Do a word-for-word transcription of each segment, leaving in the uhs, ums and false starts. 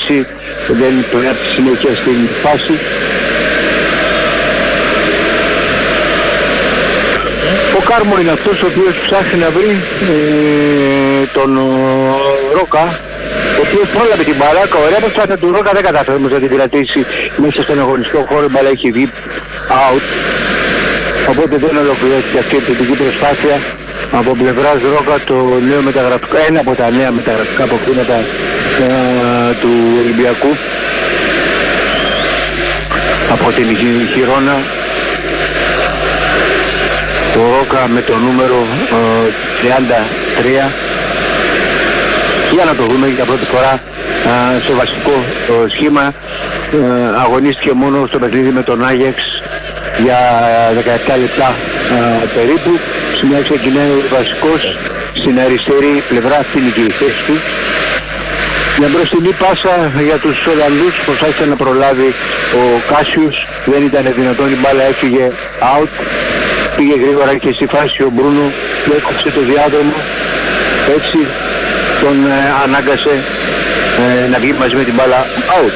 έτσι δεν πρέπει συνέχεια στην φάση. Ο Κάρμο είναι αυτός ο οποίος ψάχνει να βρει ε, τον ο, Ρόκα, ο οποίος πρόλαβε την μπάλα, ωραία προσπάθεια του Ρόκα, δεν κατάφερε όμως να την κρατήσει μέσα στον αγωνιστικό χώρο, η μπάλα έχει βγει out, οπότε δεν ολοκληρώθηκε αυτή η επιθετική προσπάθεια από πλευράς Ρόκα, το νέο μεταγραφικό, ένα από τα νέα μεταγραφικά αποκτήματα ε, του Ολυμπιακού από την Χιρόνα. Ο Ρόκα με το νούμερο ε, τριάντα τρία. Για να το δούμε για πρώτη φορά ε, στο βασικό το σχήμα. Ε, αγωνίστηκε μόνο στο παιχνίδι με τον Άγιαξ για δεκαεπτά λεπτά ε, περίπου. Σήμερα ξεκινάει ο βασικός στην αριστερή πλευρά, αυτή είναι και η θέση του. Μια μπροστινή πάσα για τους Ολλανδούς, προσπάθησε να προλάβει ο Κάσιους, δεν ήταν δυνατόν, η μπάλα έφυγε out. Πήγε γρήγορα και στη φάση ο Μπρούνο που έκοψε το διάδρομο, έτσι τον ε, ανάγκασε ε, να βγει μαζί με την μπάλα out.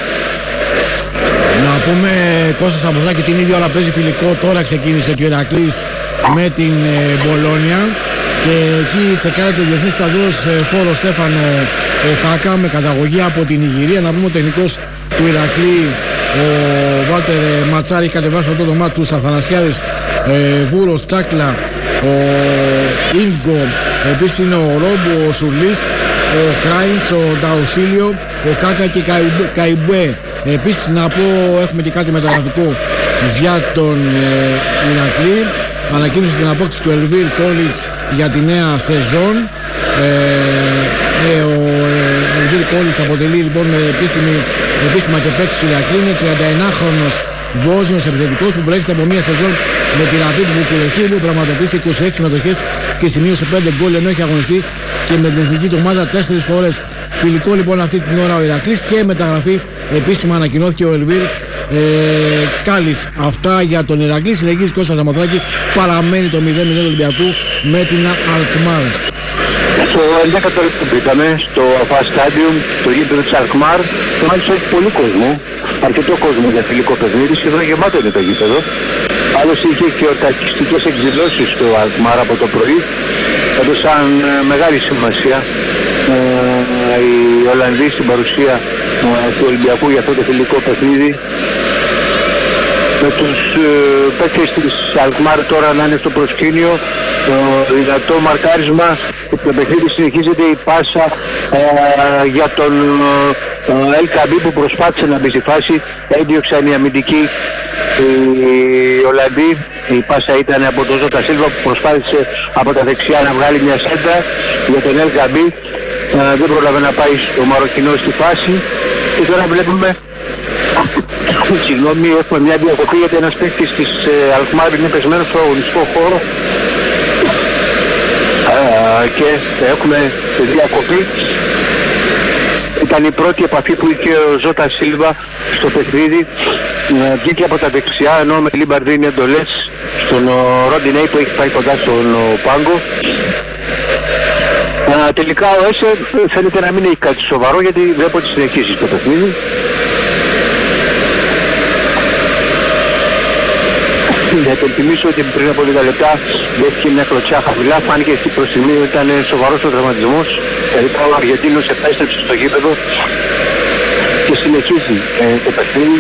Να πούμε, Κώστα Σαμποθάκη, την ίδια ώρα παίζει φιλικό, τώρα ξεκίνησε και ο Ηρακλής με την ε, Μπολόνια και εκεί τσεκάρεται ο διεθνής σταδός ε, Φόρο Στέφανο ο Κάκα με καταγωγή από την Ιγυρία. Να πούμε ο τεχνικός του Ηρακλή, ο Βάλτερ Ματσάρη, έχει κατεβάσει αυτό το μάτι του Αθανασιάδης, ε, Βούρος, Τσάκλα, ο Ίνγκο, επίσης είναι ο Ρόμπο, ο Σουρλής, ο Κράιντς, ο Νταουσίλιο, ο Κάκα και Καϊμπουέ. Επίσης να πω, έχουμε και κάτι μεταγραφικό για τον ε, Ηρακλή. Ανακοίνωσε την απόκτηση του Ελβίρ Κόλιτς για τη νέα σεζόν. Ε, ε, ο ε, Ελβίρ Κόλιτς αποτελεί λοιπόν επίσημη, επίσημα και παίκτης του Ηρακλή. Είναι τριανταενάχρονος Βόσνιος επιθετικός που προέρχεται από μια σεζόν με την Ραπίδ Βουκουρεστίου, που πραγματοποίησε είκοσι έξι συμμετοχές και σημείωσε πέντε γκολ, ενώ έχει αγωνιστεί και με την εθνική του ομάδα τέσσερις φορές. Φιλικό λοιπόν αυτή την ώρα ο Ηρακλής και μεταγραφή επίσημα ανακοινώθηκε ο Ελβίρ ε, Κάλιτς. Αυτά για τον Ηρακλή. Συνεχίζει Κώστα Σαμοθράκη, παραμένει το μηδέν μηδέν του Ολυμπιακού με την Αλκμάρ. Στο ενδέκατο λεπτό μπήκαμε στο Αφά Στάντιουμ, το γήπεδο της Αλκμάρ. Μάλιστα έχει πολύ κόσμο, αρκετό κόσμο για φιλικό παιχνίδι, σχεδόν γεμάτο είναι το γήπεδο. Άλλωστε είχε και ορτακιστικές εκδηλώσεις στο Αλκμάρ από το πρωί, έδωσαν μεγάλη σημασία ε, οι Ολλανδοί στην παρουσία ε, του Ολυμπιακού για αυτό το φιλικό παιχνίδι. Με τους ε, παίκτες της Αλκμάρ τώρα να είναι στο προσκήνιο, το δυνατό μαρκάρισμα, το παιχνίδι συνεχίζεται, η πάσα ε, για τον ε, Ελ Καμπί που προσπάθησε να μπει στη φάση, έδιωξαν οι αμυντικοί οι Ολλανδοί. Η πάσα ήταν από τον Ζώτα Σίλβα που προσπάθησε από τα δεξιά να βγάλει μια σέντα για τον Ελ Καμπί, ε, δεν πρόλαβε να πάει στο Μαροκινό στη φάση και τώρα βλέπουμε, συγγνώμη, έχουμε μια διακοπή γιατί ένας παίκτης της ε, Αλκμάρ είναι πεσμένος στο αγωνιστικό χώρο ε, και έχουμε διακοπή. Ήταν η πρώτη επαφή που είχε ο Ζώτα Σίλβα στο παιχνίδι, ε, βγήκε από τα δεξιά ενώ με Λίμπαρ δίνει εντολές στον Ροντινέι που έχει πάει κοντά στον ο, πάγκο. Ε, τελικά ο Έσε φαίνεται να μην έχει κάτι σοβαρό γιατί βλέπω ότι συνεχίζει το παιχνίδι. Να υπενθυμίσω ότι πριν από λίγα λεπτά δέχτηκε μια κλωτσιά χαμηλά, φάνηκε στην προς στιγμή ότι ήταν σοβαρός ο τραυματισμός. Τελικά ο Αργεντίνος επέστρεψε στο γήπεδο και συνεχίζει ε, το παιχνίδι.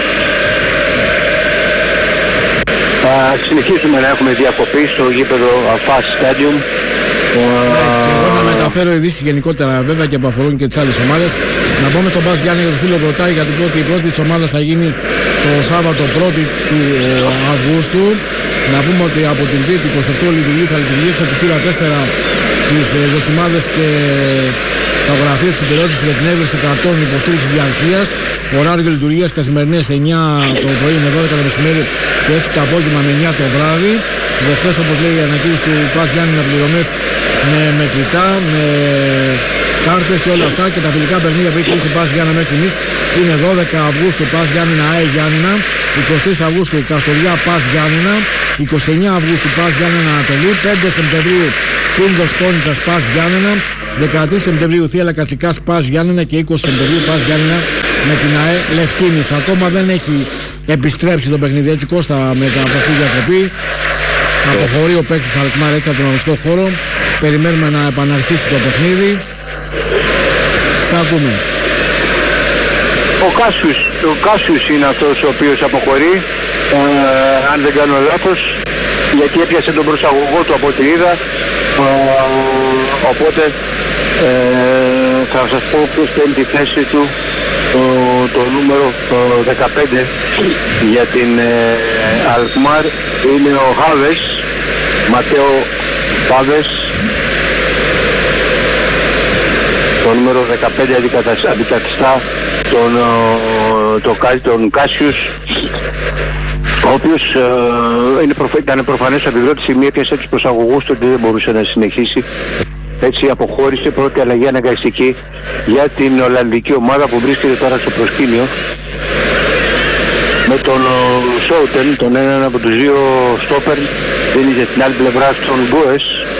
Θα συνεχίσουμε να έχουμε διακοπή στο γήπεδο Αφά Stadium. Και εγώ να μεταφέρω ειδήσεις γενικότερα βέβαια και που αφορούν και τις άλλες ομάδες. Να πούμε στον Μπας Γιάννη για το φίλο ρωτάει για την πρώτη, η πρώτη της ομάδας θα γίνει το Σάββατο πρώτη του Αυγούστου. Να πούμε ότι από την Τρίτη είκοσι οκτώ λειτουργεί, θα λειτουργήσει από τη φύλλα τέσσερα στις ζωσιμάδες και τα γραφεία της εξυπηρέτησης για την έβρεση κρατών υποστήριξης διαρκείας. Ωράριο λειτουργίας καθημερινές εννιά το πρωί με δώδεκα το μεσημέρι και έξι το απόγευμα με εννιά το βράδυ. Δεχτές, όπως λέει η ανακοίνωση του Πας Γιάννη, να πληρωμές με μετρητά, με κάρτες και όλα αυτά. Και τα φιλικά παιχνίδια που έχει κλείσει Πας Γιάννα μέχρι στιγμής είναι δώδεκα Αυγούστου Πας Γιάννηνα ΑΕ Γιάννηνα, είκοσι τρεις Αυγούστου Καστοριά Πας Γιάννηνα, είκοσι εννιά Αυγούστου Πας Γιάννηνα Ανατολή, πέντε Σεπτεμβρίου Πίνδος Κόνιτσας Πας Γιάννηνα, δεκατρείς Σεπτεμβρίου Θίαλα Κατσικάς Πας Γιάννηνα και είκοσι Σεπτεμβρίου Πας Γιάννηνα με την ΑΕ Λευκίνης. Ακόμα δεν έχει επιστρέψει το παιχνίδι, έτσι Κώστα, με την αποχή διακοπή. Αποχωρεί ο παίκτης Αλκμάρ έτσι από τον αγωνιστικό χώρο. Περιμένουμε να επαναρχίσει το παιχνίδι. Σας ακούμε. Ο Κάσιους, ο Κάσιους είναι αυτός ο οποίος αποχωρεί, ε, αν δεν κάνω λάθος, γιατί έπιασε τον προσαγωγό του από ό,τι είδα, ε, οπότε ε, θα σας πω ποιος παίρνει τη θέση του, το, το νούμερο το δεκαπέντε για την ε, Αλκμάρ είναι ο Χάβες, Ματέο Χάβες. Το νούμερο δεκαπέντε αντικαθιστά τον, τον, τον Κάσιους, ο οποίος ε, είναι προφ... ήταν προφανές από τη στιγμή έπιασε τους προσαγωγούς του ότι δεν μπορούσε να συνεχίσει. Έτσι αποχώρησε, πρώτη αλλαγή αναγκαστική για την Ολλανδική ομάδα που βρίσκεται τώρα στο προσκήνιο, με τον Σόουτεν, τον έναν από τους δύο στόπερ, δίνει για την άλλη πλευρά στον Γκόες.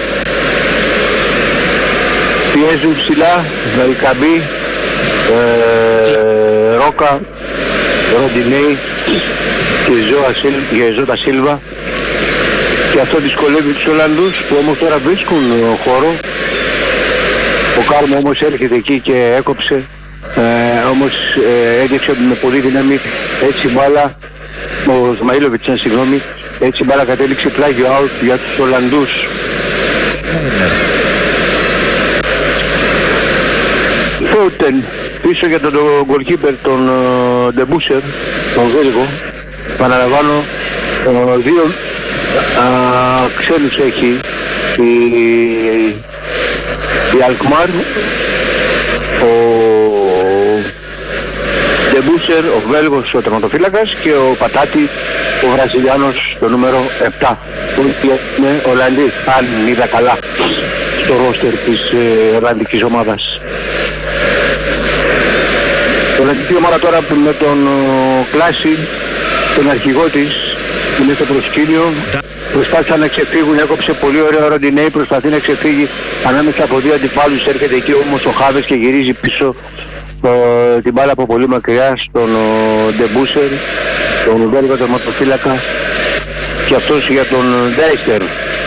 Πιέζουν ψηλά, Βελκαμπή, ε, Ρόκα, Ροντινέι και Ζώτα Σίλβα, και αυτό δυσκολεύει τους Ολλανδούς που όμως τώρα βρίσκουν χώρο. Ο Κάρμο όμως έρχεται εκεί και έκοψε, ε, όμως ε, έδειξε με πολύ δύναμη, έτσι μπάλα, ο Σμαΐλοβιτς, συγγνώμη, έτσι μπάλα κατέληξε πλάγιο out για τους Ολλανδούς. Φόουτεν πίσω για τον goalkeeper, τον Ντεμπούσερ, τον Βέλγο. Παναλαμβάνω, δύο α, ξένους έχει η, η Αλκμάρ, ο Ντεμπούσερ, ο Βέλγος, ο τερματοφύλακας, και ο Πατάτη, ο Βραζιλιάνος, το νούμερο επτά, που είναι Ολλανδί, αν είδα καλά, στο ρόστερ της ε, Ολλανδικής ομάδας. Η Ολλανδική ομάδα τώρα με τον Κλάση, τον αρχηγό της, είναι στο προσκήνιο, προσπάθησαν να ξεφύγουν, έκοψε πολύ ωραίο Ροντινέι, προσπαθεί να ξεφύγει ανάμεσα από δύο αντιπάλους, έρχεται εκεί όμως ο Χάβες και γυρίζει πίσω ε, την μπάλα από πολύ μακριά στον Ντεμπούσερ, τον Βέλγο τερματοφύλακα, και αυτός για τον Ντάιστερ.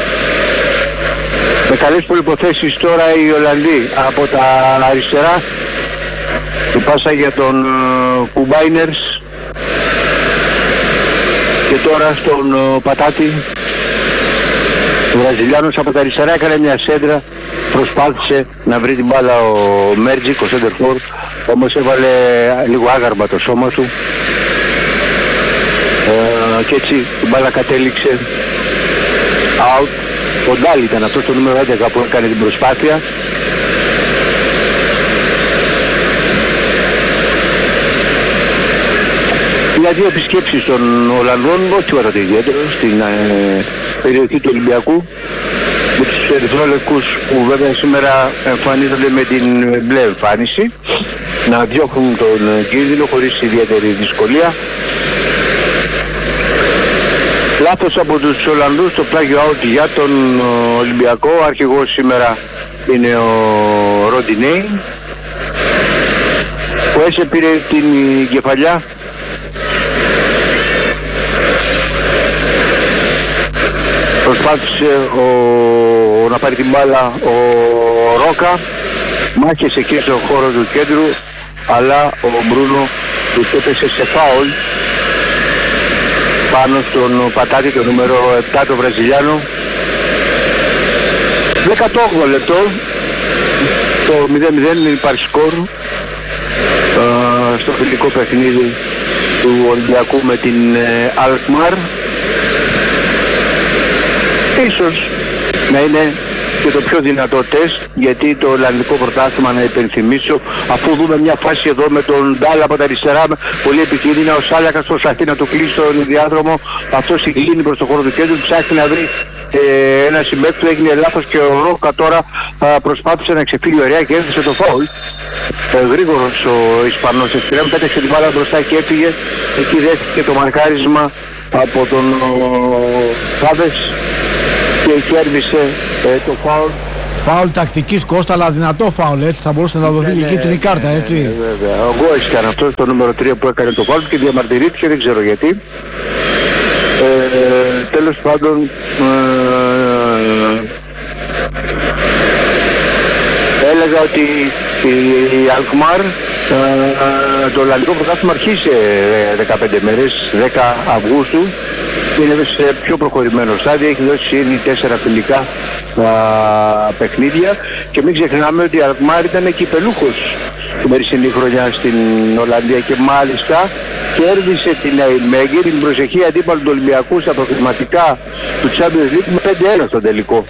Με καλές προϋποθέσεις τώρα οι Ολλανδοί από τα αριστερά, η πάσα για τον Κουμπάινερς, και τώρα στον uh, Πατάτη. Ο Βραζιλιάνος από τα αριστερά έκανε μια σέντρα, προσπάθησε να βρει την μπάλα ο Μέρτζικ, ο σέντερφορ, όμως έβαλε λίγο άγαρμα το σώμα του, uh, και έτσι την μπάλα κατέληξε out. Ο Ντάλι ήταν αυτός το νούμερο έντεκα που έκανε την προσπάθεια. Για δύο επισκέψεις των Ολλανδών, όχι τίποτα ιδιαίτερο, στην ε, περιοχή του Ολυμπιακού, με τους ερυθρόλευκους που βέβαια σήμερα εμφανίζονται με την μπλε εμφάνιση, να διώχνουν τον κίνδυνο χωρίς ιδιαίτερη δυσκολία. Λάθος από τους Ολλανδούς, το πλάγιο out για τον Ολυμπιακό. Ο αρχηγός σήμερα είναι ο Ροντινέι, που έτσι πήρε την κεφαλιά. Προσπάθησε ο, να πάρει την μπάλα ο Ρόκα, μάχησε εκεί στον χώρο του κέντρου, αλλά ο Μπρούνο του έπεσε σε φάουλ πάνω στον Πατάτη, το νούμερο επτά, το Βραζιλιάνο. δεκαοκτώ λεπτό, το μηδέν μηδέν υπάρχει σκορ στο φιλικό παιχνίδι του Ολυμπιακού με την Αλκμάρ. Ίσως να είναι και το πιο δυνατό τεστ, γιατί το Ολλανδικό πρωτάθλημα, να υπενθυμίσω, αφού δούμε μια φάση εδώ με τον Ντάλ από τα αριστερά, πολύ επικίνδυνα, ο Σάλιακας προσπαθεί να του κλείσει τον διάδρομο, αυτός συγκλίνει προς το χώρο του κέντρου, ψάχνει να βρει ε, ένα συμπέκτη του, έγινε λάθος και ο Ρόκα τώρα α, προσπάθησε να ξεφύγει ωραία και έδωσε το φάουλ. Ε, γρήγορος ο Ισπανός εξτρέμ, πέταξε την μπάλα μπροστά και έφυγε, εκεί δέχτηκε το μαρκάρισμα από τον Χάβες και κέρδισε ε, το φάουλ. Φάουλ τακτικής, Κώστα, αλλά δυνατό φάουλ, έτσι θα μπορούσε να δοθεί και κίτρινη κάρτα, έτσι. Ναι, βέβαια. Ο Γκόης ήταν αυτό το νούμερο τρία που έκανε το φάουλ και διαμαρτυρήθηκε, δεν ξέρω γιατί. Ε, τέλος πάντων, ε, έλεγα ότι η Αλκμάρ ε, το Ολλανδικό Πρωτάθλημα αρχίσε δεκαπέντε μέρες, δέκα Αυγούστου, είναι σε πιο προχωρημένο στάδιο, έχει δώσει ήδη τέσσερα φιλικά α, παιχνίδια και μην ξεχνάμε ότι η Αλκμάρ ήταν κυπελούχος την περσινή χρονιά στην Ολλανδία και μάλιστα κέρδισε την Ναϊμέγκερ, την προσεχή αντίπαλου του Ολυμπιακού στα προκριματικά του Champions League με πέντε ένα στο τελικό.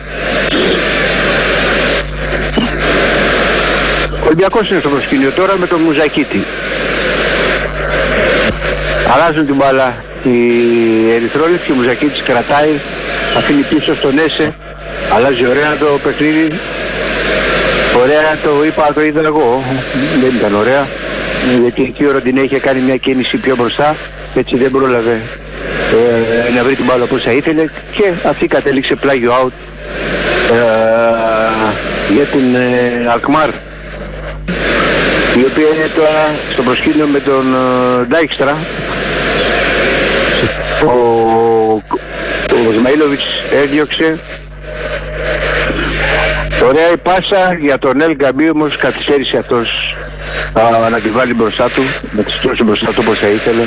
Ο Ολυμπιακός είναι στο προσκήνιο τώρα με τον Μουζακίτη. Αλλάζουν την μπάλα οι Ερυθρόλεπτοι και ο Μουζακίτης κρατάει, αφήνει πίσω στον Έσε, αλλάζει ωραία το παιχνίδι. Ωραία το είπα, το είδα εγώ, δεν ήταν ωραία, γιατί εκεί ο Ροντινέ είχε κάνει μια κίνηση πιο μπροστά, έτσι δεν πρόλαβε ε, να βρει την μπάλα όπως θα ήθελε και αυτή κατέληξε πλάγιο out ε, για την ε, Αλκμάρ, η οποία είναι τώρα στο προσκήνιο με τον ε, Ντάικστρα. Ο, ο Σμαΐλοβιτς έδιωξε. Ωραία η πάσα για τον Ελ Γκαμπί, όμως καθυστέρησε αυτός α, να τη βάλει μπροστά του, να τη στρώσει μπροστά του όπως θα ήθελε.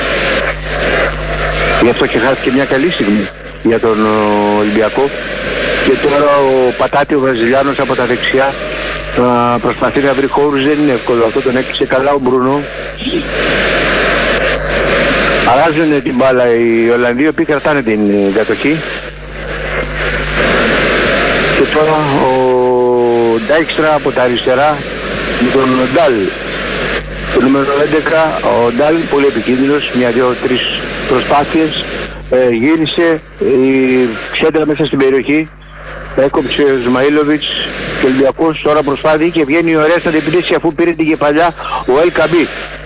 Γι' αυτό και χάθηκε μια καλή στιγμή για τον ο, Ολυμπιακό. Και τώρα ο Πατάτη, ο Βραζιλιάνος από τα δεξιά, α, προσπαθεί να βρει χώρους, δεν είναι εύκολο αυτό, τον έκλεισε καλά ο Μπρουνό. Αλλάζουν την μπάλα οι Ολλανδοί, οι οποίοι κρατάνε την κατοχή. Και τώρα ο Ντάικστρα από τα αριστερά με τον Ντάλ. Το νούμερο έντεκα, ο Ντάλ, πολύ επικίνδυνος, μια, δύο, τρεις προσπάθειες. Ε, γύρισε η ξέντρα μέσα στην περιοχή. Έκοψε ο Σμαΐλοβιτς και ο Ολυμπιακός τώρα προσπάθει και βγαίνει ωραία στα διπλήσει αφού πήρε την κεφαλιά ο Ελ Καμπί.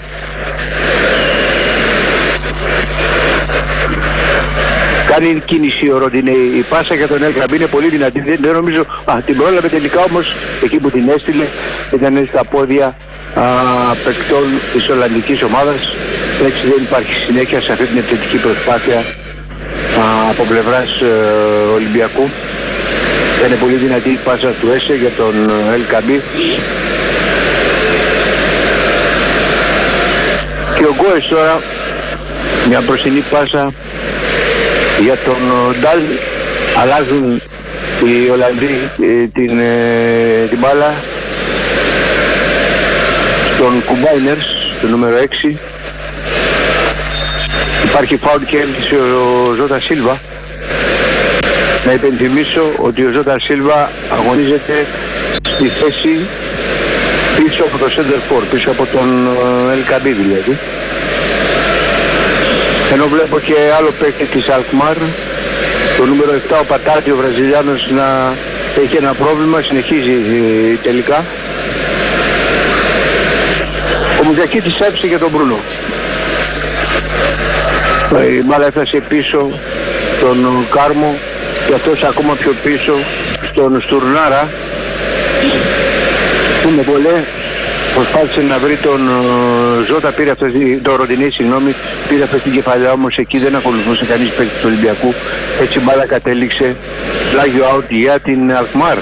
Κάνει κίνηση ο Ροντινέ, η πάσα για τον Ελ Καμπί είναι πολύ δυνατή, δεν, δεν νομίζω, α, την πρόλαβε τελικά όμως εκεί που την έστειλε ήταν στα πόδια α, παικτών της Ολλανδικής ομάδας, έτσι δεν υπάρχει συνέχεια σε αυτή την επιθετική προσπάθεια α, από πλευράς ε, Ολυμπιακού. Είναι πολύ δυνατή η πάσα του Έσε για τον Ελ Καμπί. Και ο Γκόες τώρα, μια μπροστινή πάσα για τον Ντάλ, αλλάζουν οι Ολλανδοί την, την μπάλα στον Κουμπάινερς, το νούμερο έξι. Υπάρχει φάουλ και έμπτυσε ο Ζώτα Σίλβα. Να υπενθυμίσω ότι ο Ζώτα Σίλβα αγωνίζεται στη θέση πίσω από το center for, πίσω από τον Ελ Καμπί δηλαδή. Ενώ βλέπω και άλλο παίκτη της Αλκμάρ, το νούμερο επτά, ο Πατάτη, ο Βραζιλιάνος, να έχει ένα πρόβλημα, συνεχίζει τελικά. Ο Μουζακίτης έψησε για τον Μπρούνο. Η μπάλα έφτασε πίσω στον Κάρμο και αυτός ακόμα πιο πίσω στον Στουρνάρα. Που με πολλές προσπάθησε να βρει τον Ζώτα, πήρε αυτός, τον Ροντινέ, συγγνώμη, πήρε αυτή την κεφαλιά, όμως εκεί δεν ακολουθούσε κανείς παίκτη του Ολυμπιακού. Έτσι μπάλα κατέληξε πλάγιο out για την Αλκμάρ.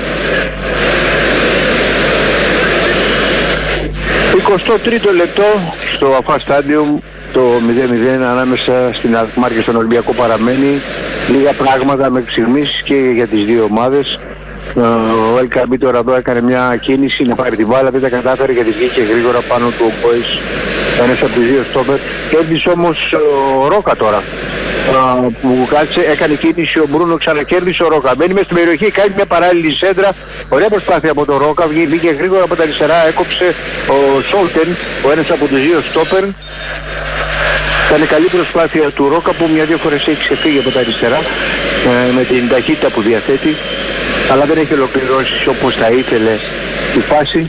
εικοστό τρίτο λεπτό στο Αφά Στάντιουμ, το μηδέν μηδέν ανάμεσα στην Αλκμάρ και στον Ολυμπιακό παραμένει. Λίγα πράγματα μέχρι στιγμής και για τις δύο ομάδες. Ο Ελ Καμπί τώρα εδώ έκανε μια κίνηση να πάρει την μπάλα, δεν τα κατάφερε γιατί βγήκε γρήγορα πάνω του ο Γκόης, ένας από τους δύο στόπερ. Κέρδισε όμως ο Ρόκα τώρα, που κάτσε, έκανε κίνηση ο Μπρούνο, ξανακέρδισε ο Ρόκα. Μπαίνει μέσα στην περιοχή, κάνει μια παράλληλη σέντρα, ωραία προσπάθεια από τον Ρόκα, βγήκε γρήγορα από τα αριστερά, έκοψε ο Σόλτεν, ο ένας από τους δύο στόπερ. Ήταν καλή προσπάθεια του Ρόκα που μια-δύο φορές έχει ξεφύγει από τα αριστερά με την ταχύτητα που διαθέτει, αλλά δεν έχει ολοκληρώσει όπως θα ήθελε τη φάση.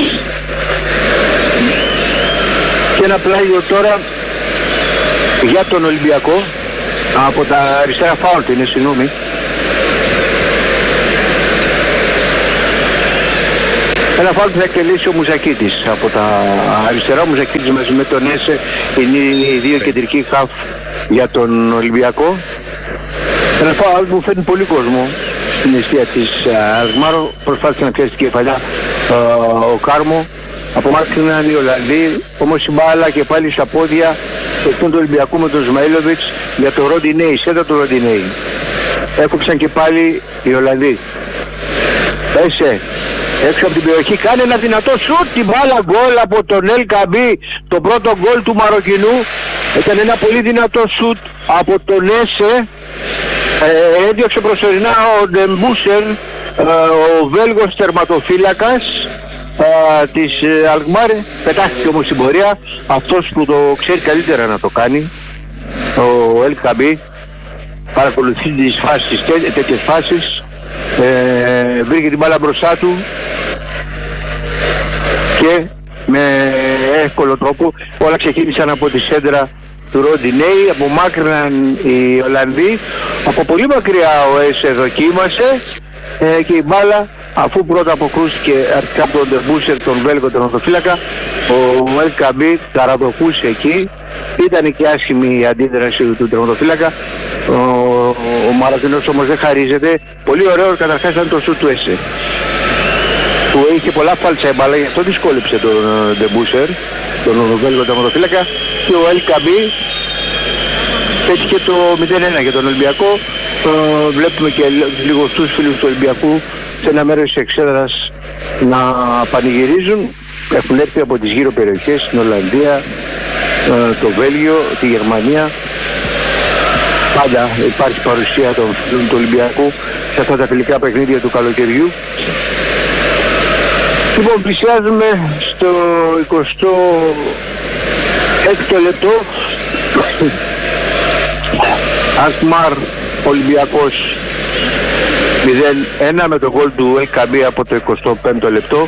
Και ένα πλάγιο τώρα για τον Ολυμπιακό από τα αριστερά φάουλ είναι, συγγνώμη. Ένα φάουλ που θα εκτελέσει ο Μουζακίτης από τα αριστερά. Ο Μουζακίτης μαζί με τον Έσε είναι οι δύο κεντρικοί χαφ για τον Ολυμπιακό. Ένα φάουλ που φέρνει πολύ κόσμο στην αιστεία της Αλκμάρ. Προσπάθησε να πιάσει την κεφαλιά ο Κάρμο. Απομάκρυναν οι Ολλανδοί, όμως η μπάλα και πάλι στα πόδια εκτών του Ολυμπιακού με τον Σμαήλοβιτς για τον Ροντινέι, σέντα του Ροντινέι. Έκοψαν και πάλι οι Ολλανδοί. Έσε, έξω από την περιοχή, κάνει ένα δυνατό σουτ, την μπάλα γκολ από τον Ελ Καμπί, το πρώτο γκολ του Μαροκινού. Ήταν ένα πολύ δυνατό σουτ από τον Έσε. Ε, έδιωξε προσωρινά ο Ντεμπούσερ, ε, ο Βέλγος τερματοφύλακας Uh, της uh, Αλκμάρ. Πετάχθηκε όμως στην πορεία αυτός που το ξέρει καλύτερα να το κάνει, ο Ελ Καμπί. Παρακολουθεί τις φάσεις, τέ, τέτοιες φάσεις, ε, βρήκε την μπάλα μπροστά του και με εύκολο τρόπο όλα ξεκίνησαν από τη σέντρα του Ροντινέι. Απομάκρυναν οι Ολλανδοί, από πολύ μακριά ο Έσε δοκίμασε ε, και η μπάλα, αφού πρώτα αποκρούστηκε αρχικά από τον Ντεμπούσερ, τον Βέλγο τερματοφύλακα, ο Ελ Καμπί καραδοκούσε εκεί. Ήταν και άσχημη η αντίδραση του τερματοφύλακα. Ο, ο Μαροκινός όμως δεν χαρίζεται. Πολύ ωραίο καταρχάς ήταν το σουτ του Έσε, που είχε πολλά φάλτσα η μπάλα, γι' αυτό δυσκόλεψε τον Ντεμπούσερ, τον Βέλγο τερματοφύλακα, και ο Ελ Καμπί πέτυχε το μηδέν ένα για τον Ολυμπιακό. Uh, βλέπουμε και λίγο στους φίλους του Ολυμπιακού σε ένα μέρος της εξέδρας να πανηγυρίζουν. Έχουν έρθει από τις γύρω περιοχές, στην Ολλανδία, uh, το Βέλγιο, τη Γερμανία. Πάντα υπάρχει παρουσία των φίλων του Ολυμπιακού σε αυτά τα φιλικά παιχνίδια του καλοκαιριού. Λοιπόν, πλησιάζουμε στο εικοστό έκτο λεπτό. Αλκμάρ Ολυμπιακός μηδέν ένα με το γκολ του Ελ Καμπί από το εικοστό πέμπτο λεπτό.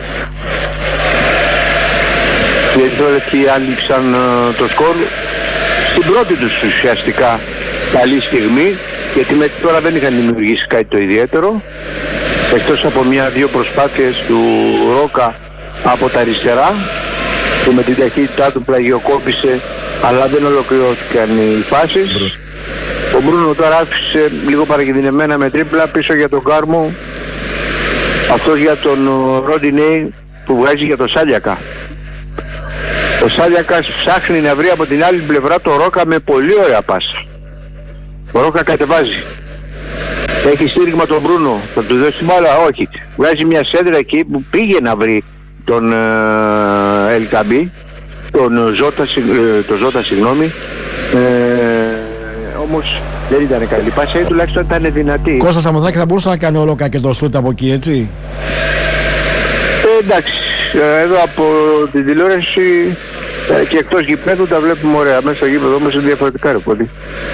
Οι Ερυθρόλευκοι άνοιξαν uh, το σκορ στην πρώτη τους ουσιαστικά καλή στιγμή, γιατί μέχρι τώρα δεν είχαν δημιουργήσει κάτι το ιδιαίτερο, εκτός από μια-δύο προσπάθειες του Ρόκα από τα αριστερά, που με την ταχύτητά του πλαγιοκόπησε, αλλά δεν ολοκληρώθηκαν οι φάσεις. Ο Μπρούνο τώρα άφησε λίγο παρακινδυνεμένα με τρίπλα πίσω για τον Κάρμο, αυτός για τον Ροντινέι που βγάζει για τον Σάλιακα. Ο Σάλιακας ψάχνει να βρει από την άλλη πλευρά το Ρόκα με πολύ ωραία πάσα. Ο Ρόκα κατεβάζει, έχει στήριγμα τον Μπρούνο, θα του δώσει μπάλα, όχι, βγάζει μια σέντρα εκεί που πήγε να βρει τον ε, Ελ Καμπί, τον Ζώτα, ε, το Ζώτα συγγνώμη, ε, όμως δεν ήταν καλή πάσα ή τουλάχιστον ήταν δυνατή. Κώστα Σαμοδράκη θα μπορούσε να κάνει ο Ρόκα και το σούτ από εκεί, έτσι. Ε, εντάξει, εδώ από την τηλεόραση ε, και εκτός γηπέδου τα βλέπουμε ωραία. Μέσα στο γήπεδο όμως είναι διαφορετικά, ρε πολύ.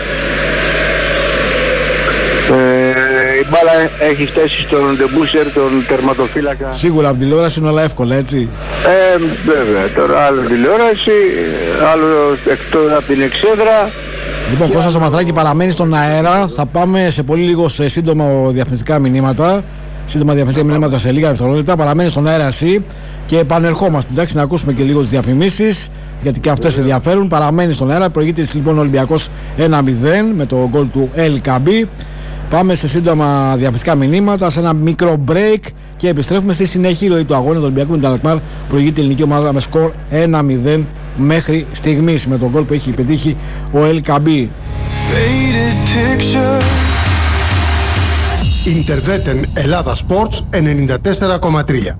Ε, η μπάλα έχει φτάσει στον Ντεμπούσερ, τον τερματοφύλακα. Σίγουρα από τηλεόραση είναι όλα εύκολα, έτσι. Ε, βέβαια, τώρα άλλο τηλεόραση, άλλο εκτός από την εξέδρα. Λοιπόν, Κώστα Σαμοδράκη παραμένει στον αέρα. Θα πάμε σε πολύ λίγο σε σύντομα διαφημιστικά μηνύματα. Σύντομα διαφημιστικά μηνύματα σε λίγα δευτερόλεπτα. Παραμένει στον αέρα εσύ και επανερχόμαστε. Εντάξει, να ακούσουμε και λίγο τις διαφημίσεις, γιατί και αυτές ενδιαφέρουν. Παραμένει στον αέρα. Προηγείται λοιπόν ο Ολυμπιακός ένα μηδέν με το γκολ του Ελ Καμπί. Πάμε σε σύντομα διαφημιστικά μηνύματα, σε ένα μικρό break και επιστρέφουμε στη συνέχεια ροή του αγώνα του Ολυμπιακού με την Αλκμάρ. Προηγείται η ελληνική ομάδα με σκορ ένα μηδέν μέχρι στιγμής με τον γκολ που έχει πετύχει ο Ελ Καμπί. Ιντερβέτεν Ελλάδα Sports ενενήντα τέσσερα κόμμα τρία.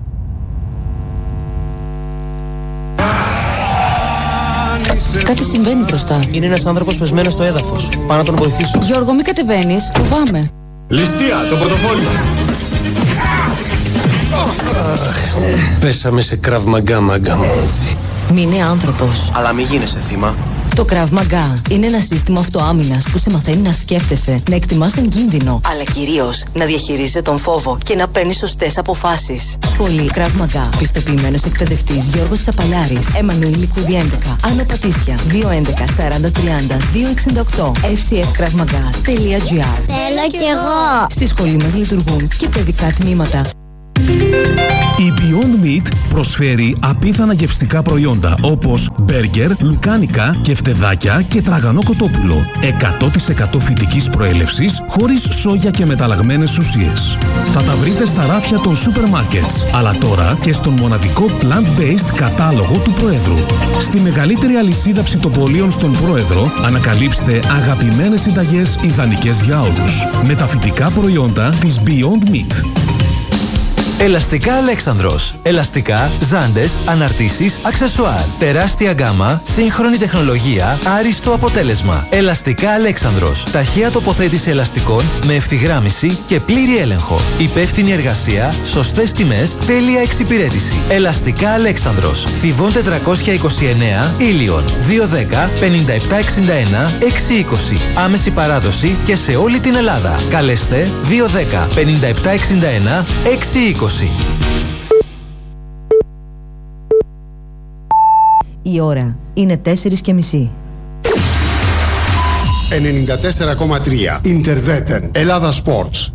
Κάτι συμβαίνει μπροστά. Είναι ένας άνθρωπος πεσμένος στο έδαφος. Πάω να τον βοηθήσω. Γιώργο, μη κατεβαίνεις. Φοβάμαι. Ληστεία, το πορτοφόλι. Πέσαμε σε Krav Maga, μάγκα μου. Μη είναι άνθρωπος. Αλλά μη γίνεσαι θύμα. Το Krav Maga είναι ένα σύστημα αυτοάμυνας που σε μαθαίνει να σκέφτεσαι, να εκτιμάς τον κίνδυνο, αλλά κυρίως να διαχειρίζεσαι τον φόβο και να παίρνεις σωστές αποφάσεις. Σχολή Krav Maga. Πιστοποιημένος εκπαιδευτής Γιώργος Τσαπαλιάρης. Εμμανουήλ Κούδη έντεκα. Άνω Πατήσια. δύο έντεκα σαράντα τριάντα δύο εξήντα οκτώ. εφ σι εφ krav maga τελεία τζι άρ. Θέλω κι εγώ. Στη σχολή μας λειτουργούν και παιδικά τμήματα. Η Beyond Meat προσφέρει απίθανα γευστικά προϊόντα όπως μπέργκερ, λουκάνικα, κεφτεδάκια και τραγανό κοτόπουλο. εκατό τοις εκατό φυτικής προέλευσης, χωρίς σόγια και μεταλλαγμένες ουσίες. Θα τα βρείτε στα ράφια των σούπερ μάρκετς, αλλά τώρα και στον μοναδικό plant-based κατάλογο του Προέδρου. Στη μεγαλύτερη αλυσίδα ψητοπολίων στον Πρόεδρο, ανακαλύψτε αγαπημένες συνταγές ιδανικές για όλους. Με τα φυτικά προϊόντα της Beyond Meat. Ελαστικά Αλέξανδρος. Ελαστικά, ζάντες, αναρτήσεις, αξεσουάρ. Τεράστια γκάμα, σύγχρονη τεχνολογία, άριστο αποτέλεσμα. Ελαστικά Αλέξανδρος. Ταχεία τοποθέτηση ελαστικών με ευθυγράμμιση και πλήρη έλεγχο. Υπεύθυνη εργασία, σωστές τιμές, τέλεια εξυπηρέτηση. Ελαστικά Αλέξανδρος. Θηβών τετρακόσια είκοσι εννέα, Ήλιον. δύο δέκα πενήντα επτά εξήντα ένα εξακόσια είκοσι. Άμεση παράδοση και σε όλη την Ελλάδα. Καλέστε δύο δέκα πενήντα επτά εξήντα ένα εξακόσια είκοσι. Η ώρα είναι τέσσερις και μισή. ενενήντα τέσσερα κόμμα τρία Interveten Ελλάδα Sports.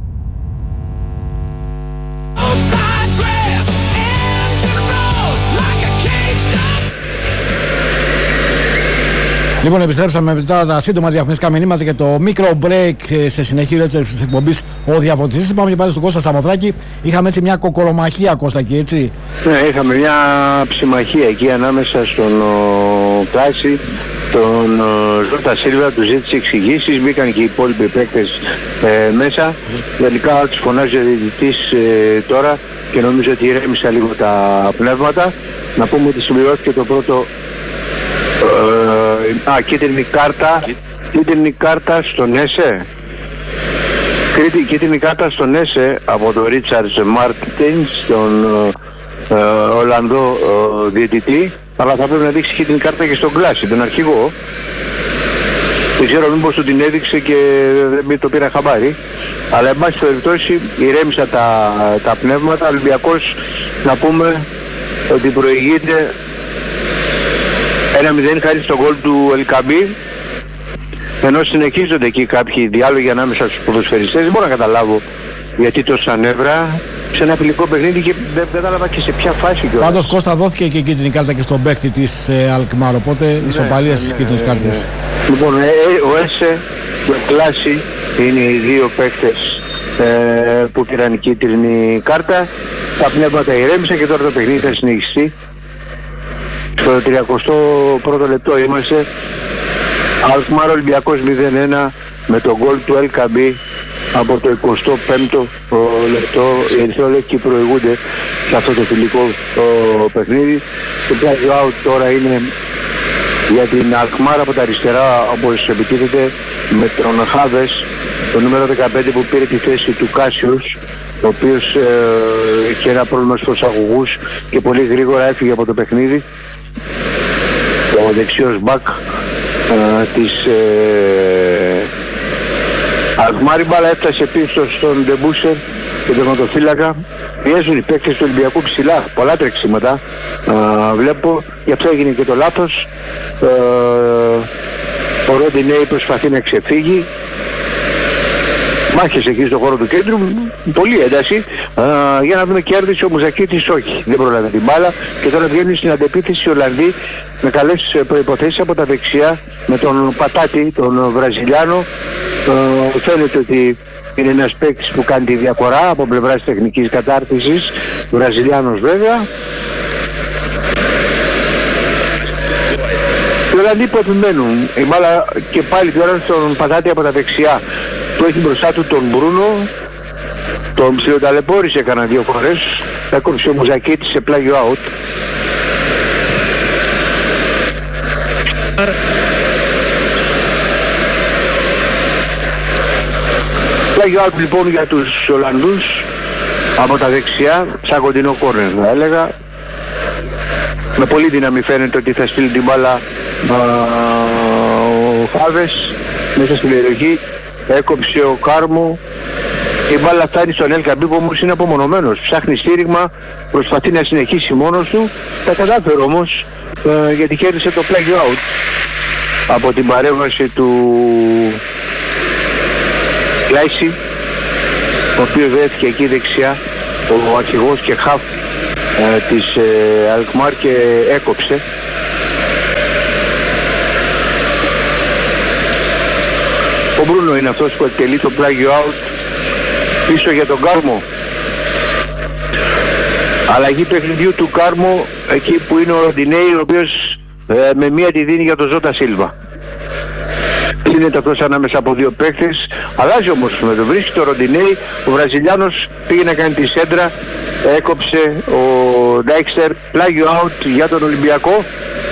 Λοιπόν, επιστρέψαμε μετά τα σύντομα διαφημιστικά μηνύματα και το μικρό break σε συνεχεία τη εκπομπή Ο Διαφωτιστής. Πάμε και πάλι στον Κώστα Σαμοθράκη. Είχαμε έτσι μια κοκορομαχία, Κώστα, εκεί, έτσι. Ναι, είχαμε μια ψημαχία εκεί ανάμεσα στον Κάση, τον Ζώτα Σίλβα, του ζήτησε εξηγήσεις, μπήκαν και οι υπόλοιποι παίκτες ε, μέσα. Τελικά τους φωνάζει ο διαιτητής ε, τώρα και νομίζω ότι ηρέμησαν λίγο τα πνεύματα. Να πούμε ότι συμπληρώθηκε το πρώτο. Ε, α, κίτρινη κάρτα, κίτρινη κάρτα στον Έσε. Κίτρινη κάρτα στον Έσε από τον Ρίτσαρντς Μάρτιν, τον ε, Ολλανδό ε, διαιτητή, αλλά θα πρέπει να δείξει κίτρινη κάρτα και στον Κλάση, τον αρχηγό. Δεν ξέρω μήπως του την έδειξε και δεν το πήρα χαμπάρι, αλλά εν πάση περιπτώσει ηρέμησαν τα, τα πνεύματα. Ο Ολυμπιακός, να πούμε ότι προηγείται ένα μηδέν χάρη στον γκολ του Ελκαμπή, ενώ συνεχίζονται εκεί κάποιοι διάλογοι ανάμεσα στους ποδοσφαιριστές. Δεν μπορώ να καταλάβω γιατί τόσα νεύρα σε ένα φιλικό παιχνίδι και δεν κατάλαβα και σε ποια φάση. Πάντως, Κώστα, δόθηκε και η κίτρινη κάρτα και στον παίκτη της ε, Αλκμάρ, οπότε ναι, ισοπαλία στις ναι, κίτρινες ναι, ναι, κάρτες. Ναι. Λοιπόν, ε, ο Έσε και ο Κλάση είναι οι δύο παίκτες ε, που πήραν κίτρινη κάρτα. Τα πνεύματα ηρέμησαν και τώρα το παιχνίδι θα συνεχιστεί. Στο τριακοστό πρώτο λεπτό είμαστε. Αλκμάρ Ολυμπιακός μηδέν ένα με τον γκολ του Ελκαμπή από το εικοστό πέμπτο λεπτό. Οι ερυθρόλευκοι προηγούνται σε αυτό το φιλικό το παιχνίδι. Το πλάγιο out τώρα είναι για την Αλκμάρ από τα αριστερά, όπως επιτίθεται, με τον Χάβες, το νούμερο δεκαπέντε που πήρε τη θέση του Κάσιος, ο οποίος ε, είχε ένα πρόβλημα στους αγωγούς και πολύ γρήγορα έφυγε από το παιχνίδι. Ο δεξιός μπακ ε, της ε, Αλκμάρ. Η μπάλα έφτασε πίσω στον Ντεμπούσερ, τον τερματοφύλακα. Πιέζουν οι παίκτες του Ολυμπιακού ψηλά, πολλά τρεξίματα ε, βλέπω, γι' αυτό έγινε και το λάθος. ε, ο Ροντινέι προσπαθεί να ξεφύγει. Μάχες εκεί στον χώρο του κέντρου, πολύ ένταση. Α, για να δούμε, κέρδισε ο Μουζακίτης, όχι, δεν πρόλαβε την μπάλα και τώρα βγαίνουν στην αντεπίθεση οι Ολλανδοί με καλές προϋποθέσεις από τα δεξιά με τον Πατάτη, τον Βραζιλιάνο. Ε, φαίνεται ότι είναι ένας παίκτης που κάνει τη διαφορά από πλευράς τεχνικής κατάρτισης, Βραζιλιάνος βέβαια. Οι Ολλανδοί που επιμένουν, η μπάλα και πάλι τώρα στον Πατάτη από τα δεξιά. Που έχει μπροστά του τον Μπρούνο, τον ψιλοταλαιπώρησε έκανα δύο φορές, έκοψε ο Μουζακίτης σε πλάγιο out. Πλάγιο out λοιπόν για τους Ολλανδούς από τα δεξιά, σαν κοντινό κόρνερ θα έλεγα. Με πολύ δύναμη φαίνεται ότι θα στείλει την μπάλα ο Χάβες μέσα στην περιοχή. Έκοψε ο Κάρμο και η μπάλα φτάνει στον Ελκαμπή που όμως είναι απομονωμένος. Ψάχνει στήριγμα, προσπαθεί να συνεχίσει μόνος του. Τα κατάφερε όμως ε, γιατί κέρδισε το play out από την παρέμβαση του Κλάισι, ο οποίος βρέθηκε εκεί δεξιά, ο αρχηγός και χαφ ε, της ε, Αλκμάρ και έκοψε. Ο Μπρούνο είναι αυτός που εκτελεί το πλάγιο out πίσω για τον Κάρμο. Αλλαγή παιχνιδιού του Κάρμο εκεί που είναι ο Ροντινέη, ο οποίος ε, με μία τη δίνει για τον Ζώτα Σίλβα. Είναι αυτός ανάμεσα από δύο παίκτες. Αλλάζει όμως με το βρίσκει το Ροντινέη. Ο Βραζιλιάνος πήγε να κάνει τη σέντρα, έκοψε ο Ντάιξτερ, πλάγιο out για τον Ολυμπιακό.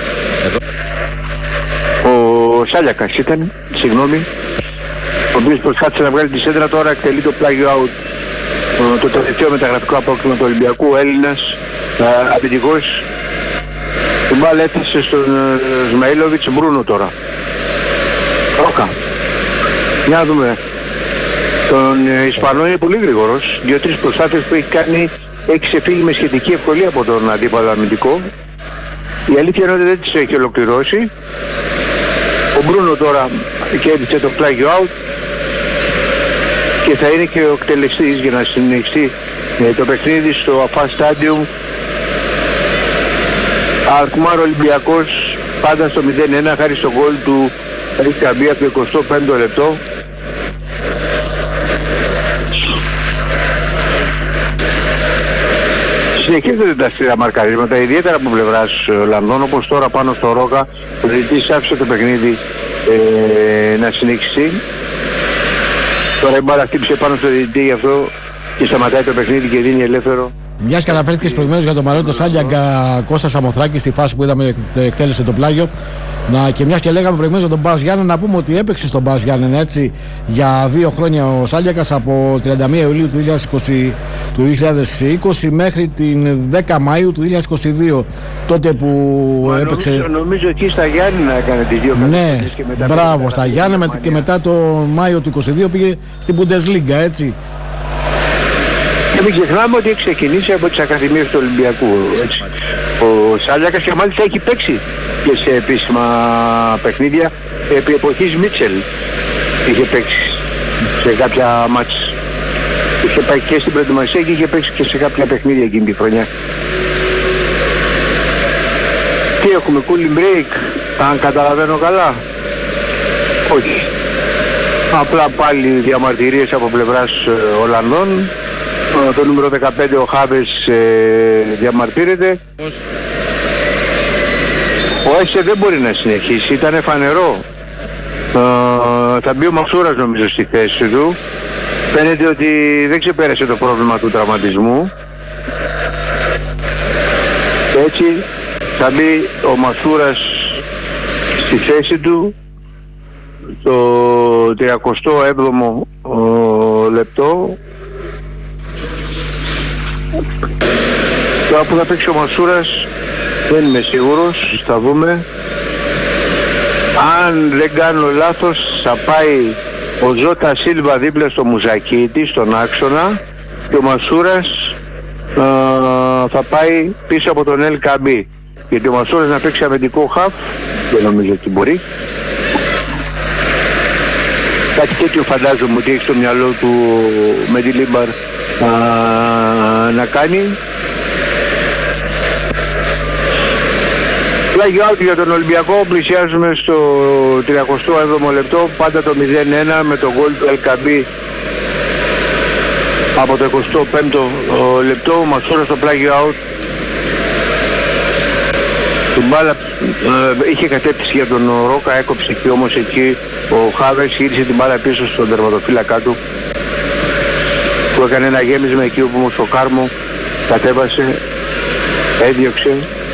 Ο Σάλιακας ήταν, συγγνώμη, ο οποίος προσπάθησε να βγάλει τη σέντρα, τώρα εκτελεί το πλάγιο out. Το τελευταίο μεταγραφικό απόκτημα του Ολυμπιακού, ο Έλληνας αμυντικός. Την μπάλα έθεσε στον Σμαΐλοβιτς. Μπρούνο τώρα. Ρόκα. Για να δούμε. Τον Ισπανό είναι πολύ γρήγορος. Δύο-τρεις προσπάθειες που έχει κάνει, έχει ξεφύγει με σχετική ευκολία από τον αντίπαλο αμυντικό. Η αλήθεια είναι ότι δεν τις έχει ολοκληρώσει. Ο Μπρούνο τώρα κέρδισε το πλάγιο out και θα είναι και ο εκτελεστής για να συνεχίσει ε, το παιχνίδι στο Αφά Stadium. Αλκμάρ Ολυμπιακός πάντα στο μηδέν ένα χάρη στο γκολ του Ρισκαμπή από το εικοστό πέμπτο λεπτό. Συνεχίζονται τα αστήρα μαρκαρίσματα, ιδιαίτερα από πλευράς Ολλανδών, όπως τώρα πάνω στο Ρόκα. Ο διαιτητής άφησε το παιχνίδι ε, να συνεχίσει. Τώρα η μπάλα χτύπησε πάνω στο διαιτητή, γι' αυτό και σταματάει το παιχνίδι και δίνει ελεύθερο. Μιας και αναφέρθηκες προηγουμένως για τον Μαρέτο Σάλιακα, Κώστα Σαμοθράκη, στη φάση που είδαμε εκτέλεσε το πλάγιο. Να, και μιας και λέγαμε προηγουμένως για τον Μπας Γιάννενα, να πούμε ότι έπαιξε στον Μπας Γιάννενα έτσι για δύο χρόνια ο Σάλιακας, από τριάντα μία Ιουλίου του δύο χιλιάδες είκοσι μέχρι την δέκα Μαΐου του δύο χιλιάδες είκοσι δύο, τότε που Μα έπαιξε. Νομίζω, νομίζω εκεί στα Γιάννενα έκανε τις δύο ναι, μπράβο, στα Γιάννενα και, και μετά το Μάιο του είκοσι δύο πήγε στην Bundesliga, έτσι. Και μην ξεχνάμε ότι έχει ξεκινήσει από τις ακαδημίες του Ολυμπιακού, έτσι. Ο Σάλιακας και μάλιστα έχει παίξει και σε επίσημα παιχνίδια επί εποχής Μίτσελ. Είχε παίξει σε κάποια μάτς. Είχε πάει και στην προετοιμασία και είχε παίξει και σε κάποια παιχνίδια εκείνη τη χρονιά. Τι έχουμε, cooling break, αν καταλαβαίνω καλά? Όχι. Απλά πάλι διαμαρτυρίες από πλευράς ε, Ολλανδών. Το νούμερο δεκαπέντε ο Χάβες ε, διαμαρτύρεται. Πώς? Ο Έσε δεν μπορεί να συνεχίσει, ήταν φανερό. Ε, θα μπει ο Μασούρας νομίζω στη θέση του. Φαίνεται ότι δεν ξεπέρασε το πρόβλημα του τραυματισμού. Έτσι θα μπει ο Μασούρας στη θέση του το τριακοστό έβδομο λεπτό. Τώρα που θα παίξει ο Μασούρας δεν είμαι σίγουρος, θα δούμε. Αν δεν κάνω λάθος θα πάει ο Ζώτα Σίλβα δίπλα στο Μουζακίτη, στον άξονα, και ο Μασούρας α, θα πάει πίσω από τον Ελ Καμπί. Γιατί ο Μασούρας να παίξει αμυντικό χαφ δεν νομίζω ότι μπορεί. Κάτι τέτοιο φαντάζομαι ότι έχει στο μυαλό του με τη Λίμπαρ να κάνει. Πλάγιο out για τον Ολυμπιακό, πλησιάζουμε στο τριακοστό έβδομο λεπτό, πάντα το μηδέν ένα με το γκολ του Ελκαμπή από το εικοστό πέμπτο λεπτό. Ο Μασούρας στο πλάγιο out. Την μπάλα ε, είχε κατέπτυση για τον Ρόκα, έκοψε και όμως εκεί ο Χάβες, γύρισε την μπάλα πίσω στον τερματοφύλακά του, που έκανε ένα γέμισμα εκεί όπου όμως ο Κάρμο κατέβασε, έδιωξε.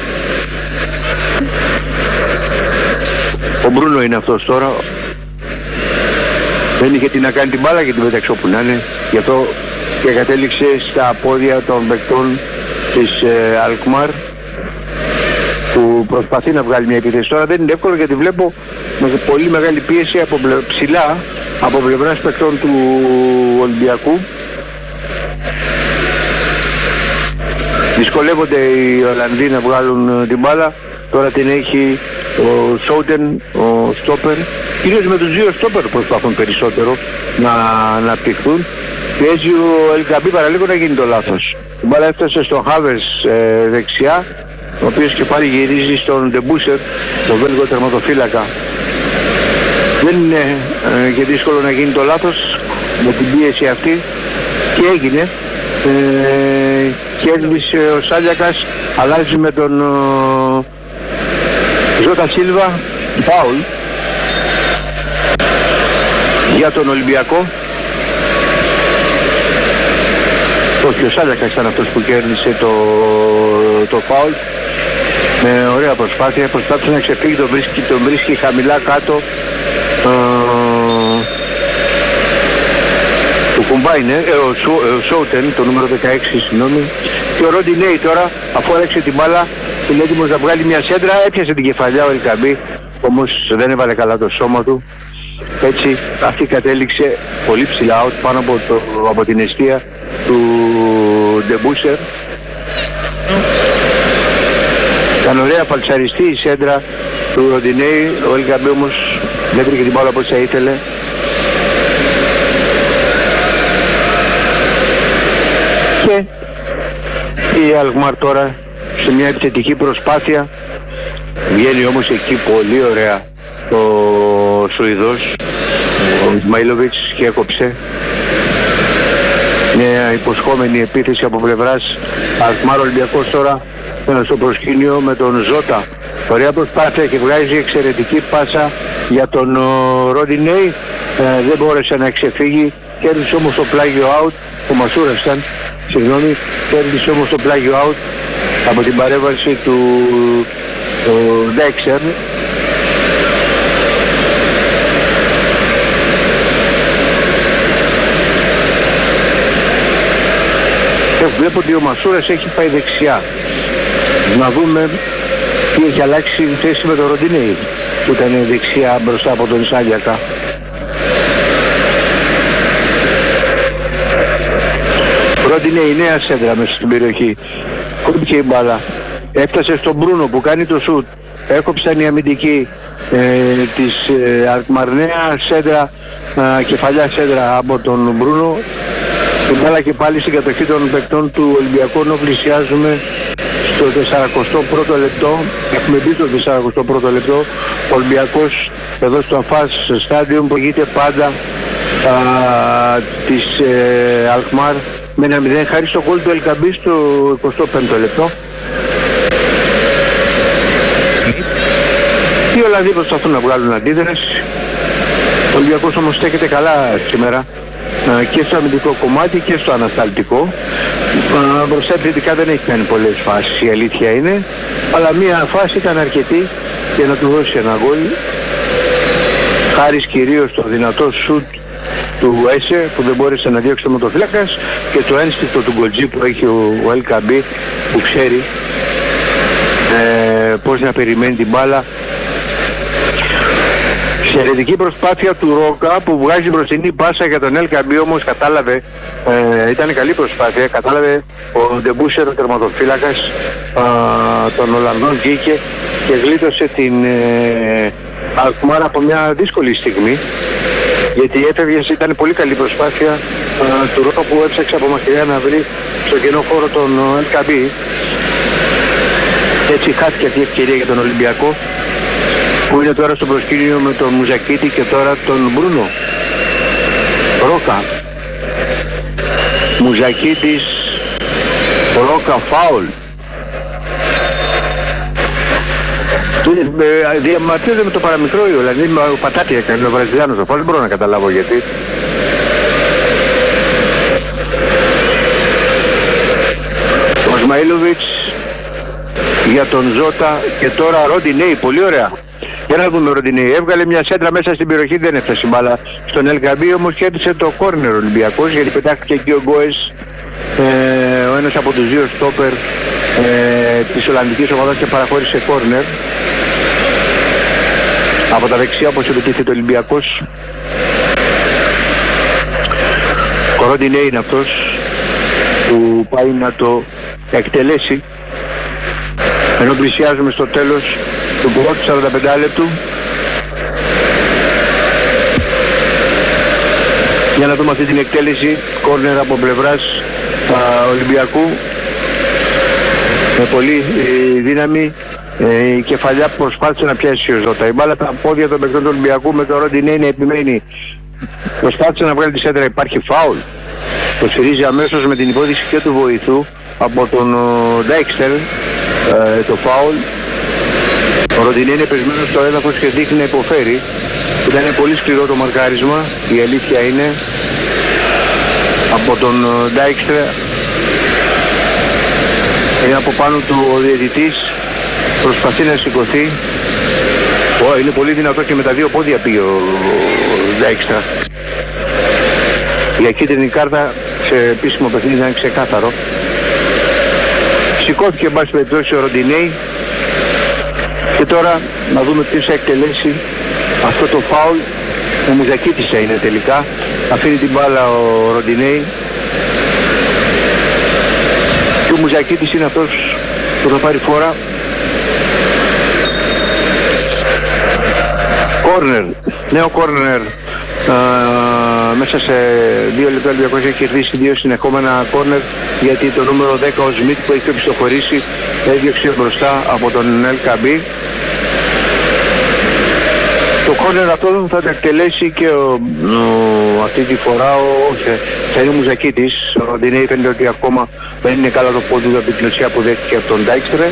Ο Μπρούνο είναι αυτός τώρα. Δεν είχε τι να κάνει την μπάλα και την πέταξε όπου να είναι. Γι' αυτό και κατέληξε στα πόδια των παικτών της ε, Αλκμάρ, που προσπαθεί να βγάλει μια επίθεση. Τώρα δεν είναι εύκολο γιατί βλέπω με πολύ μεγάλη πίεση από ψηλά από πλευράς παικτών του Ολυμπιακού. Δυσκολεύονται οι Ολλανδοί να βγάλουν την μπάλα. Τώρα την έχει ο Σόουτεν, ο στόπερ. Κυρίως με τους δύο στόπερ προσπαθούν περισσότερο να αναπτυχθούν. πιέζει ο Ελκαμπή παραλίγο να γίνει το λάθος. Η μπάλα έφτασε στον Χάβερς ε, δεξιά, ο οποίος και πάλι γυρίζει στον Ντεμπούσερ, τον Βέλγο τερματοφύλακα. Δεν είναι ε, και δύσκολο να γίνει το λάθος με την πίεση αυτή και έγινε. Ε, κέρδισε ο Σάλιακας, αλλάζει με τον ο, Ζώτα Σίλβα, φάουλ για τον Ολυμπιακό. Όχι, ο Σάλιακας ήταν αυτός που κέρδισε το, το φάουλ με ωραία προσπάθεια, προσπάθησε να ξεφύγει, τον βρίσκει, τον βρίσκει χαμηλά κάτω. ε, Το Κουμπάινε, ε, ο, Σο, ε, ο Σόουτεν, το νούμερο δεκαέξι, συγγνώμη. Και ο Ροντινέι τώρα, αφού έλεξε την μπάλα, είναι έτοιμος να βγάλει μια σέντρα, έπιασε την κεφαλιά ο Ελκαμπή, όμως δεν έβαλε καλά το σώμα του. Έτσι, αυτή κατέληξε πολύ ψηλά, out πάνω από, το, από την εστία του Ντεμπούσερ. Ήταν ωραία φαλτσαριστή η σέντρα του Ροντινέι, ο Ελκαμπή όμως δεν βρήκε την μπάλα όπως θα ήθελε. Και η Αλκμάρ τώρα σε μια επιθετική προσπάθεια βγαίνει όμως εκεί πολύ ωραία ο Σουηδός, ο Ισμαήλοβιτς, και έκοψε μια υποσχόμενη επίθεση από πλευράς Αλκμάρ. Ολυμπιακός τώρα στο προσκήνιο με τον Ζώτα, ωραία προσπάθεια και βγάζει εξαιρετική πάσα για τον Ροντινέι, ε, δεν μπόρεσε να ξεφύγει, κέρδισε όμως το πλάγιο out, ο Μασούρας ήταν, συγγνώμη, κέρδισε όμως το πλάγιο out από την παρέμβαση του Ντέξερ. Και βλέπω ότι ο Μασούρας έχει πάει δεξιά. Να δούμε τι έχει αλλάξει η θέση με τον Ροντινέι που ήταν δεξιά μπροστά από τον Σάλιακα. Ροντινέι, νέα σέντρα μέσα στην περιοχή. Κόμπηκε η μπάλα. Έφτασε στον Μπρούνο που κάνει το σουτ. Έκοψαν οι αμυντικοί ε, της ε, Αλκμάρ. Νέα σέντρα, ε, κεφαλιά σέντρα από τον Μπρούνο. Η μπάλα και πάλι στην κατοχή των παικτών του Ολυμπιακού, ενώ πλησιάζουμε στο σαρανταπρώτο πρώτο λεπτό. Έχουμε μπει στο σαρανταπρώτο πρώτο λεπτό. Ο Ολυμπιακός εδώ στο Αφάς Στάντιουμ που γίνεται πάντα α, της ε, Αλκμάρ με ένα μηδέν χάρη στο γκολ του Ελκαμπή στο εικοστό πέμπτο λεπτό. Οι Ολλανδοί προσπαθούν να βγάλουν αντίδραση. Ο Ολυμπιακός όμως στέκεται καλά σήμερα και στο αμυντικό κομμάτι και στο ανασταλτικό. Μπροστά επιθετικά δεν έχει κάνει πολλές φάσεις, η αλήθεια είναι, αλλά μία φάση ήταν αρκετή για να του δώσει ένα γκολ, χάρη κυρίως στο δυνατό σουτ του Έσε που δεν μπόρεσε να διώξει το μοτοφύλακας και το ένστικτο του γκολτζή που έχει ο Ελκαμπή, που ξέρει ε, πώς να περιμένει την μπάλα. Εξαιρετική προσπάθεια του Ρόκα που βγάζει μπροστινή πάσα για τον Ελκαμπή, όμως κατάλαβε, ε, ήταν καλή προσπάθεια, κατάλαβε ο Ντεμπούσερ, ο τερματοφύλακας ε, των Ολλανδών, βγήκε και γλίτωσε την ε, Αλκμάρ από μια δύσκολη στιγμή, γιατί έφευγε, ήταν πολύ καλή προσπάθεια ε, του Ρόκα που έψαξε από μακριά να βρει στο κενό χώρο τον Ελκαμπή. Έτσι χάθηκε αυτή η ευκαιρία για τον Ολυμπιακό, που είναι τώρα στο προσκήνιο με τον Μουζακίτη και τώρα τον Μπρούνο. Ρόκα, Μουζακίτης, Ρόκα, φάουλ. Διαμαρτύρεται με το παραμικρό η Ολλανδή, με πατάτη έκανε ο Βραζιλιάνος το φάουλ, δεν μπορώ να καταλάβω γιατί. Ο Ισμαήλοβιτς για τον Ζώτα και τώρα Ροντινέι, πολύ ωραία. Για να δούμε, Ροντινέι έβγαλε μια σέντρα μέσα στην περιοχή, δεν έφτασε η μπάλα στον Ελκαμπή, όμως κέρδισε το κόρνερ ο Ολυμπιακός, γιατί πετάχτηκε εκεί ο Γκόες, ε, ο ένας από τους δύο στόπερ ε, της Ολλανδικής ομάδας, και παραχώρησε κόρνερ από τα δεξιά, όπως επιτίθεται ο Ολυμπιακός. Ο Ροντινέι είναι αυτός που πάει να το εκτελέσει, ενώ πλησιάζουμε στο τέλος του πρώτου σαράντα πέντε λεπτού. Για να δούμε αυτή την εκτέλεση, κόρνερ από πλευράς α, Ολυμπιακού. Με πολύ ε, δύναμη, ε, η κεφαλιά που προσπάθησε να πιάσει ο Ζώτα. Η μπάλα τα πόδια των παικτών του Ολυμπιακού με το Ροντινέι να επιμένει. Προσπάθησε να βγάλει τη σέντρα, υπάρχει φάουλ. Το σφυρίζει αμέσως με την υπόδειξη και του βοηθού από τον Ντάικστερ ε, το φάουλ. Ο Ροντινέι είναι πεσμένος στο έδαφος και δείχνει να υποφέρει. Ήταν πολύ σκληρό το μαρκάρισμα, η αλήθεια είναι, από τον Ντάικστερ. Είναι από πάνω του ο διαιτητής, προσπαθεί να σηκωθεί. Ω, είναι πολύ δυνατό και με τα δύο πόδια πήγε ο Ντάικστερ. Η κίτρινη κάρτα σε επίσημο παιχνίδι ήταν ξεκάθαρο. Σηκώθηκε εν πάση περιπτώσει ο Ροντινέι. Και τώρα να δούμε ποιος θα εκτελέσει αυτό το φάουλ. Ο Μουζακίτης θα είναι τελικά. Αφήνει την μπάλα ο Ροντινέι. Και ο Μουζακίτης είναι αυτός που θα πάρει φορά. Κόρνερ. Νέο κόρνερ. Μέσα σε δύο λεπτά Ολυμπιακός έχει κερδίσει δύο συνεχόμενα κόρνερ, γιατί το νούμερο δέκα ο Σμιτ που έχει επιστοχωρήσει έδιωξε μπροστά από τον Ελκαμπή. Το κόρνερ αυτό θα το εκτελέσει και ο, ο, αυτή τη φορά ο, όχι, θα είναι ο Μουζακίτης. Ο Ροντινέι φαίνεται ότι ακόμα δεν είναι καλά το πόδι του από την κλωτσιά που δέχτηκε από τον Ντάικστρε.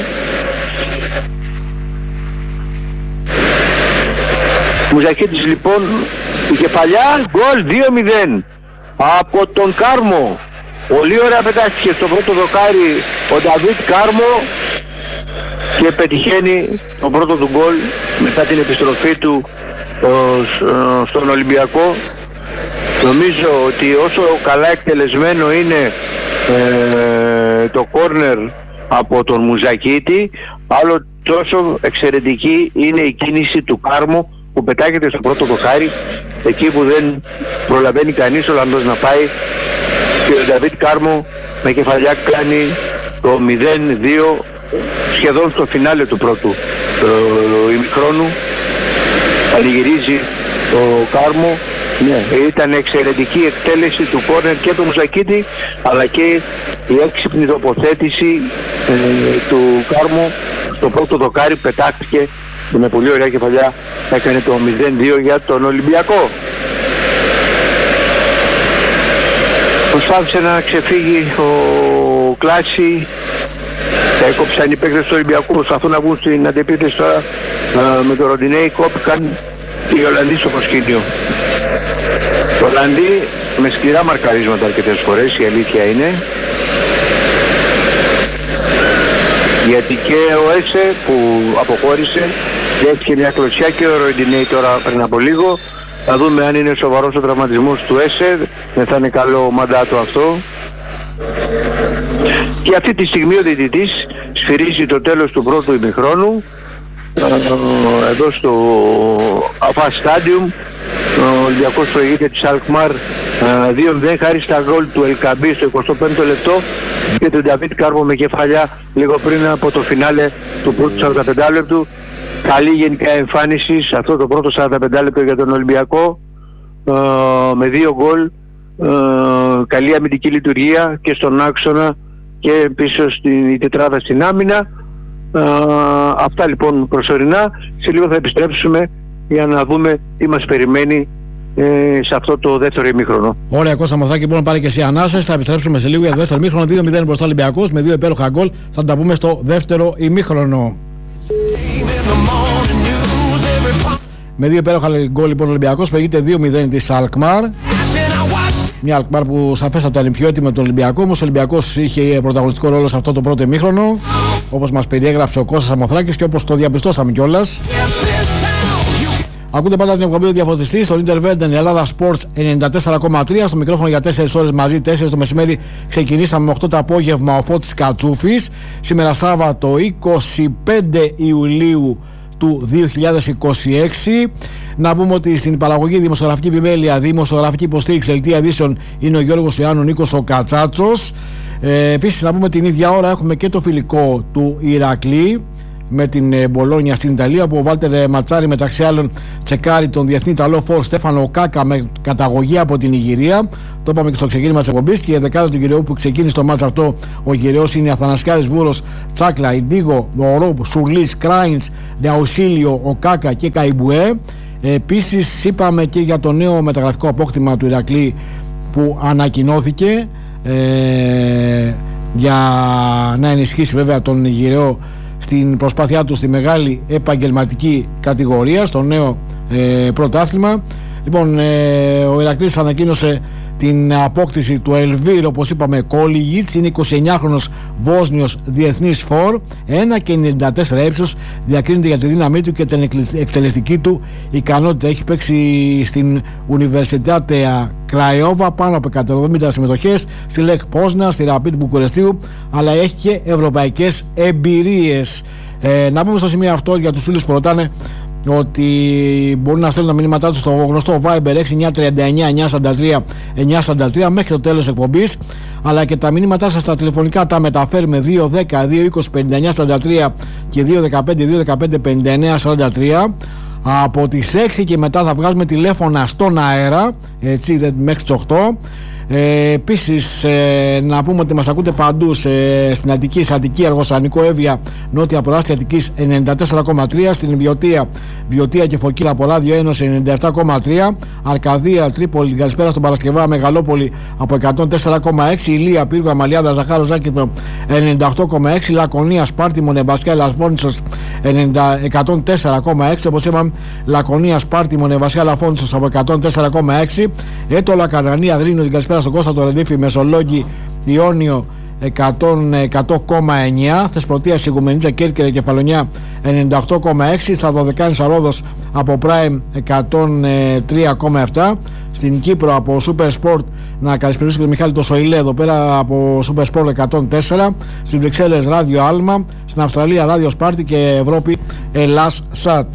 Μουζακίτης λοιπόν, η κεφαλιά, γκολ δύο μηδέν από τον Κάρμο. Πολύ ωραία πετάχτηκε στο πρώτο δοκάρι ο Νταβίτ Κάρμο και πετυχαίνει τον πρώτο του γκολ μετά την επιστροφή του ο, στον Ολυμπιακό. Νομίζω ότι όσο καλά εκτελεσμένο είναι ε, το κόρνερ από τον Μουζακίτη, άλλο τόσο εξαιρετική είναι η κίνηση του Κάρμο που πετάγεται στο πρώτο δοκάρι, εκεί που δεν προλαβαίνει κανείς ο Ολλανδός να πάει, και ο Νταβίτ Κάρμο με κεφαλιά κάνει το μηδέν δύο σχεδόν στο φινάλε του πρώτου ημιχρόνου. Πανηγυρίζει ο Κάρμο. Ναι, ήταν εξαιρετική εκτέλεση του κόρνερ και του Μουζακίτη, αλλά και η έξυπνη τοποθέτηση ε, του Κάρμο στο πρώτο δοκάρι, πετάχτηκε και με πολύ ωραία κεφαλιά έκανε το μηδέν δύο για τον Ολυμπιακό. Προσπάθησε να ξεφύγει ο Κλάση, τα έκοψαν οι παίκτες του Ολυμπιακού, προσπαθούν να βγουν στην αντεπίθεση τώρα με τον Ροντινέι, κόπηκαν και οι Ολλανδοί στο προσκήνιο. Το Ολλανδοί με σκληρά μαρκαρίσματα αρκετές φορές, η αλήθεια είναι, γιατί και ο Έσε που αποχώρησε δέχτηκε μια κλωτσιά και ο Ροντινέι τώρα πριν από λίγο. Θα δούμε αν είναι σοβαρός ο τραυματισμός του Έσε, δεν θα είναι καλό μαντάτο αυτό. Και αυτή τη στιγμή ο διαιτητής σφυρίζει το τέλος του πρώτου ημιχρόνου εδώ στο Αφά Stadium. Ο Ολυμπιακός προηγείται της Αλκμάρ δύο μηδέν χάρη στα γκολ του Ελκαμπή στο εικοστό πέμπτο λεπτό και του Νταβίτ Κάρμο με κεφαλιά λίγο πριν από το φινάλε του πρώτου σαράντα πέντε λεπτού. Καλή γενικά εμφάνιση σε αυτό το πρώτο σαράντα πέντε λεπτό για τον Ολυμπιακό, με δύο γκολ, καλή αμυντική λειτουργία και στον άξονα και πίσω στην τετράδα στην άμυνα. Αυτά λοιπόν προσωρινά. Σε λίγο θα επιστρέψουμε για να δούμε τι μας περιμένει ε, σε αυτό το δεύτερο ημίχρονο. Ωραία, Κώστα Μαθράκη, μπορεί να πάρει και εσύ ανάσες. Θα επιστρέψουμε σε λίγο για το δεύτερο ημίχρονο. δύο μηδέν μπροστά Ολυμπιακός με δύο υπέροχα γκολ. Θα τα πούμε στο δεύτερο ημίχρονο. Με δύο υπέροχα γκολ λοιπόν ο Ολυμπιακός προηγείται δύο μηδέν της Αλκμάρ. Μια Αλκμάρ που σαφέστατα είναι πιο έτοιμη με τον Ολυμπιακό, όμως ο Ολυμπιακός είχε πρωταγωνιστικό ρόλο σε αυτό το πρώτο ημίχρονο, όπως μας περιέγραψε ο Κώστας Αμοθράκης και όπως το διαπιστώσαμε κιόλας. Ακούτε πάντα την εκπομπή του Διαφωτιστή στο Interventen Ελλάδα Sports ενενήντα τέσσερα κόμμα τρία. Στο μικρόφωνο για τέσσερις ώρες μαζί, τέσσερις το μεσημέρι. Ξεκινήσαμε με οκτώ το απόγευμα ο Φώτης Κατσούφης. Σήμερα Σάββατο είκοσι πέντε Ιουλίου του δύο χιλιάδες είκοσι έξι. Να πούμε ότι στην παραγωγή δημοσιογραφική επιμέλεια, δημοσιογραφική υποστήριξη δελτία ειδήσεων είναι ο Γιώργος Ιωάννου, Νίκος ο Κατσάτσος. Ε, επίσης να πούμε την ίδια ώρα έχουμε και το φιλικό του Ηρακλή με την Μπολόνια στην Ιταλία, που ο Βάλτερ Ματσάρη μεταξύ άλλων τσεκάρει τον διεθνή Ιταλό φόρ Στέφανο Κάκα με καταγωγή από την Ιγυρία. Το είπαμε και στο ξεκίνημα της εκπομπής. Και η δεκάδα του Γυραιού που ξεκίνησε το μάτς αυτό, ο Γυραιός είναι Αθανασιάδης, Βούρος, Τσάκλα, Ιντίγο, Ορόπ, Σουρλής, Κράινς, Ντεαουσίλιο, ο Κάκα και Καϊμπουέ. Επίσης είπαμε και για το νέο μεταγραφικό απόκτημα του Ηρακλή που ανακοινώθηκε ε, για να ενισχύσει βέβαια τον Γυραιό στην προσπάθειά του στη μεγάλη επαγγελματική κατηγορία, στο νέο ε, πρωτάθλημα. Λοιπόν, ε, ο Ηρακλής ανακοίνωσε την απόκτηση του Ελβίρ, όπως είπαμε, Κόλιγιτς. Είναι εικοσιεννιάχρονος Βόσνιος διεθνής φορ, ένα και ενενήντα τέσσερα ύψος, διακρίνεται για τη δύναμή του και την εκτελεστική του ικανότητα. Έχει παίξει στην Universitatea Κραϊόβα πάνω από εκατόν εβδομήντα συμμετοχές, στη Λεκ Πόσνα, στη Ραπίτ Μπουκουρεστίου, αλλά έχει και ευρωπαϊκές εμπειρίες. Ε, να πούμε στο σημείο αυτό για τους φίλους που ρωτάνε ότι μπορούν να στέλνουν τα μηνύματά τους στο γνωστό Viber έξι εννιά τρία εννιά εννιά σαράντα τρία εννιά σαράντα τρία μέχρι το τέλος εκπομπής, αλλά και τα μηνύματά σας στα τηλεφωνικά τα μεταφέρουμε δύο δέκα δύο είκοσι πενήντα εννιά σαράντα τρία και δύο δεκαπέντε δύο δεκαπέντε πενήντα εννιά σαράντα τρία. Από τις έξι και μετά θα βγάζουμε τηλέφωνα στον αέρα, έτσι, μέχρι τις οκτώ. Ε, επίσης ε, να πούμε ότι μας ακούτε παντού σε, στην Αττική, σε Αττική, Αργοσανικό, Εύβοια, Νότια Προάστια Αττικής ενενήντα τέσσερα κόμμα τρία, στην Βιωτία, Βιωτία και Φωκίδα Ποράδιο Ένωση ενενήντα επτά κόμμα τρία, Αρκαδία, Τρίπολη, καλησπέρα στον Παρασκευά, Μεγαλόπολη από εκατόν τέσσερα κόμμα έξι, Ηλία, Πύργο, Αμαλιάδα, Ζαχάρο, Ζάκηθο ενενήντα οκτώ κόμμα έξι, Λακωνία, Σπάρτη, Μονεβασιά, Λασβόνισσος εκατόν τέσσερα κόμμα έξι, όπως είπαμε, Λακωνία, Σπάρτη, Μονεβασιά, Λαφόνισσος από εκατόν τέσσερα κόμμα έξι, Έτολα, Καρανία, Γρίνο, την καλησπέρα στον Κώστα, το Ρεντίφι, Μεσολόγγι, Ιόνιο εκατό κόμμα εννιά, Θεσπρωτεία, Σιγουμενίτσα, Κέρκυρα, Κεφαλονιά ενενήντα οκτώ κόμμα έξι, στα Δωδεκάνησα Ρόδος από Prime εκατόν τρία κόμμα επτά, στην Κύπρο από Super Sport, να καλησπερίσω και τον Μιχάλη το Σοηλέ εδώ πέρα από Super Sport εκατόν τέσσερα, στις Βρυξέλλες Ράδιο Άλμα, στην Αυστραλία Ράδιο Σπάρτη και Ευρώπη Ελλάς Σατ.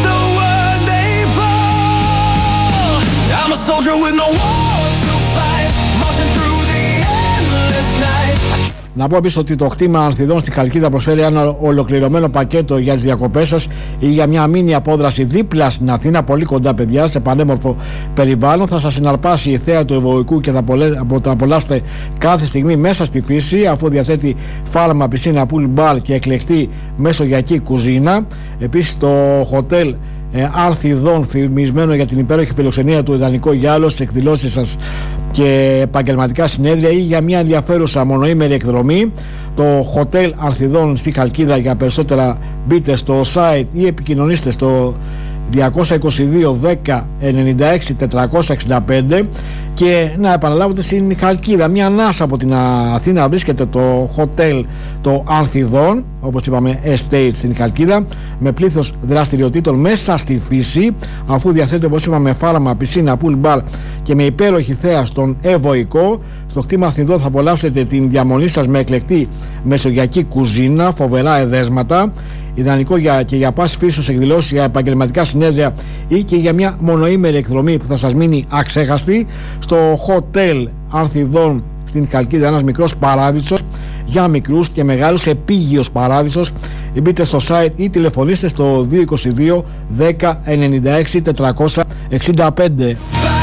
Να πω επίσης ότι το κτήμα Ανθιδών στη Χαλκίδα προσφέρει ένα ολοκληρωμένο πακέτο για τις διακοπές σας ή για μια μίνι απόδραση δίπλα στην Αθήνα, πολύ κοντά παιδιά, σε πανέμορφο περιβάλλον. Θα σας συναρπάσει η θέα του Ευωικού και θα τα απολαύσετε κάθε στιγμή μέσα στη φύση, αφού διαθέτει φάρμα, πισίνα, pool bar και εκλεκτή μεσογειακή κουζίνα. Επίσης το χοτέλ Ε, Ανθιδών, φημισμένο για την υπέροχη φιλοξενία του, ιδανικό για άλλους, στις εκδηλώσεις σας και επαγγελματικά συνέδρια ή για μια ενδιαφέρουσα μονοήμερη εκδρομή. Το Hotel Ανθιδών στη Χαλκίδα. Για περισσότερα μπείτε στο site ή επικοινωνήστε στο διακόσια είκοσι δύο δέκα ενενήντα έξι τετρακόσια εξήντα πέντε. Και να επαναλάβω ότι στην Χαλκίδα, μια ανάσα από την Αθήνα, βρίσκεται το Hotel το Ανθιδών, όπως είπαμε Estate στην Χαλκίδα, με πλήθος δραστηριοτήτων μέσα στη φύση, αφού διαθέτει, όπως είπαμε, φάρμα, πισίνα, pool bar και με υπέροχη θέα στον Ευωικό. Στο κτήμα Ανθιδών θα απολαύσετε την διαμονή σας με εκλεκτή μεσογειακή κουζίνα, φοβερά εδέσματα, ιδανικό για, και για πάση φύσεως εκδηλώσεις, για επαγγελματικά συνέδρια ή και για μια μονοήμερη εκδρομή που θα σας μείνει αξέχαστη. Στο Hotel Ανθιδών στην Χαλκίδα, ένας μικρός παράδεισος για μικρούς και μεγάλους, επίγειος παράδεισος. Μπείτε στο site ή τηλεφωνήστε στο δύο είκοσι δύο δέκα ενενήντα έξι τετρακόσια εξήντα πέντε.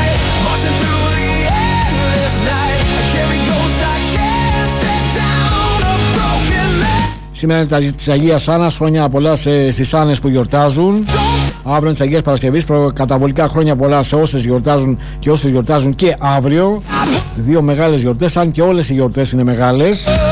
Σήμερα είναι τα της Αγίας Άννας, χρόνια πολλά στις Άννες που γιορτάζουν. Αύριο είναι της Αγίας Παρασκευής, προκαταβολικά χρόνια πολλά σε όσες γιορτάζουν και όσες γιορτάζουν και αύριο. Δύο μεγάλες γιορτές, αν και όλες οι γιορτές είναι μεγάλες.